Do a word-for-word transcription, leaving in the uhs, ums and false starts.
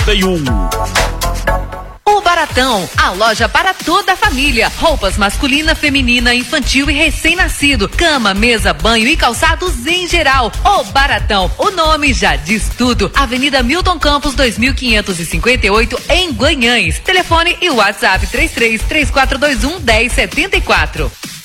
noventa e um. O Baratão, a loja para toda a família. Roupas masculina, feminina, infantil e recém-nascido. Cama, mesa, banho e calçados em geral. O Baratão, o nome já diz tudo. Avenida Milton Campos, dois mil quinhentos e cinquenta e oito, em Guanhães. Telefone e WhatsApp três três, três quatro dois um, um zero sete quatro.